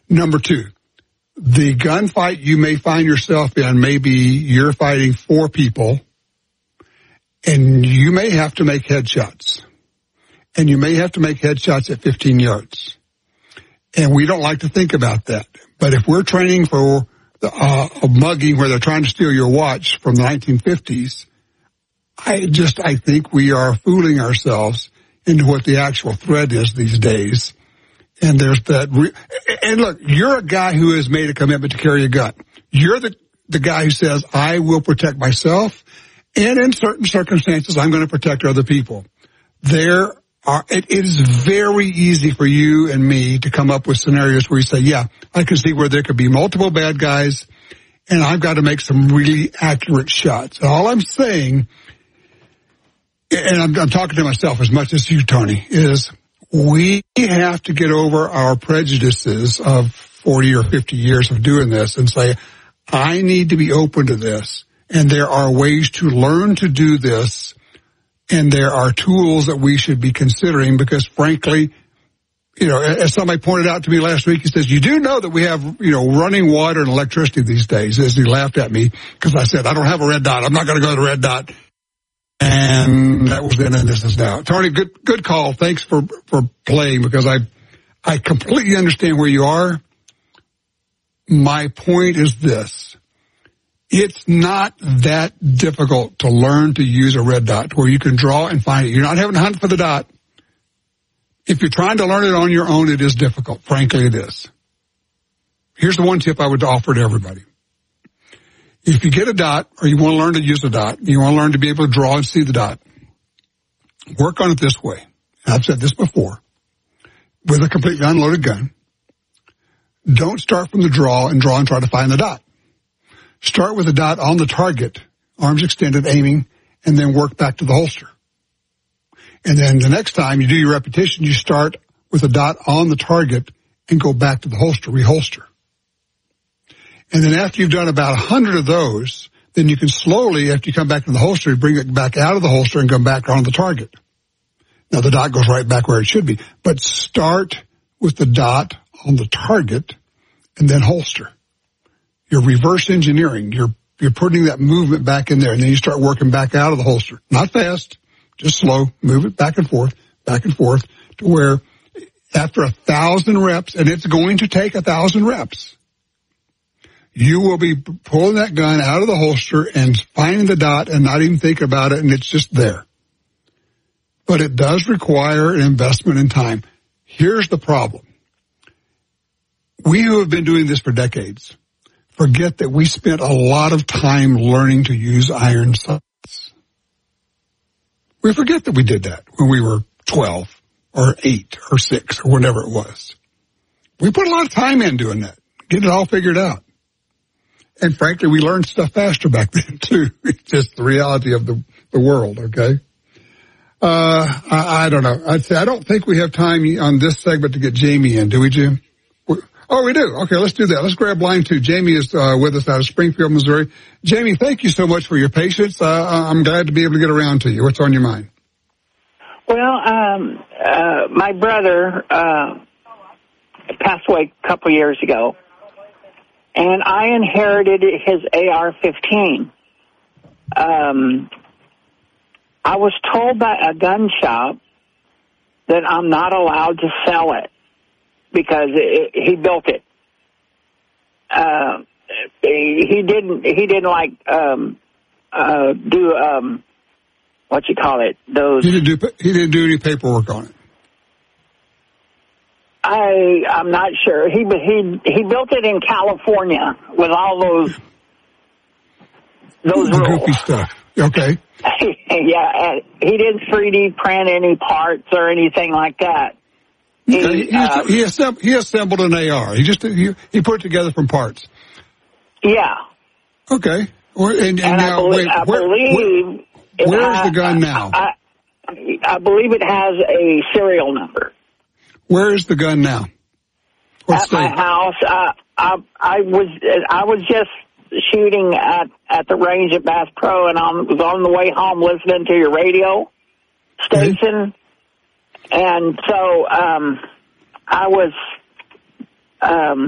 Number two, the gunfight you may find yourself in, maybe you're fighting 4 people, and you may have to make headshots. And you may have to make headshots at 15 yards. And we don't like to think about that. But if we're training for a mugging where they're trying to steal your watch from the 1950s, I think we are fooling ourselves into what the actual threat is these days. And there's that. And look, you're a guy who has made a commitment to carry a gun. You're the guy who says, I will protect myself, and in certain circumstances, I'm going to protect other people. It is very easy for you and me to come up with scenarios where you say, yeah, I can see where there could be multiple bad guys, and I've got to make some really accurate shots. And all I'm saying, and I'm talking to myself as much as you, Tony, is we have to get over our prejudices of 40 or 50 years of doing this and say, I need to be open to this, and there are ways to learn to do this. And there are tools that we should be considering because, frankly, as somebody pointed out to me last week, he says, you do know that we have, running water and electricity these days, as he laughed at me because I said, I don't have a red dot. I'm not going to go to the red dot. And that was then and this is now. Tony, good call. Thanks for playing because I completely understand where you are. My point is this. It's not that difficult to learn to use a red dot where you can draw and find it. You're not having to hunt for the dot. If you're trying to learn it on your own, it is difficult. Frankly, it is. Here's the one tip I would offer to everybody. If you get a dot or you want to learn to use a dot, you want to learn to be able to draw and see the dot, work on it this way. And I've said this before. With a completely unloaded gun, don't start from the draw and try to find the dot. Start with a dot on the target, arms extended, aiming, and then work back to the holster. And then the next time you do your repetition, you start with a dot on the target and go back to the holster, reholster. And then after you've done about 100 of those, then you can slowly, after you come back to the holster, bring it back out of the holster and come back on the target. Now the dot goes right back where it should be. But start with the dot on the target and then holster. You're reverse engineering. You're putting that movement back in there, and then you start working back out of the holster. Not fast, just slow. Move it back and forth, to where after 1,000 reps, and it's going to take 1,000 reps, you will be pulling that gun out of the holster and finding the dot and not even think about it, and it's just there. But it does require an investment in time. Here's the problem. We who have been doing this for decades forget that we spent a lot of time learning to use iron sights. We forget that we did that when we were 12 or 8 or 6 or whatever it was. We put a lot of time in doing that, getting it all figured out. And frankly, we learned stuff faster back then too. It's just the reality of the world, okay? I don't know. I'd say I don't think we have time on this segment to get Jamie in, do we, Jim? Oh, we do. Okay, let's do that. Let's grab line 2. Jamie is with us out of Springfield, Missouri. Jamie, thank you so much for your patience. I'm glad to be able to get around to you. What's on your mind? Well, my brother passed away a couple years ago, and I inherited his AR-15. I was told by a gun shop that I'm not allowed to sell it because he built it. He didn't like do what you call it, those. He didn't do any paperwork on it. I'm not sure. He built it in California with all those rules. Goofy stuff. Okay. Yeah, he didn't 3D print any parts or anything like that. He assembled an AR. He put it together from parts. Yeah. Okay. Now, I believe where's the gun now? I believe it has a serial number. Where is the gun now? At my house. I was just shooting at the range at Bass Pro, and I was on the way home listening to your radio station. And so I was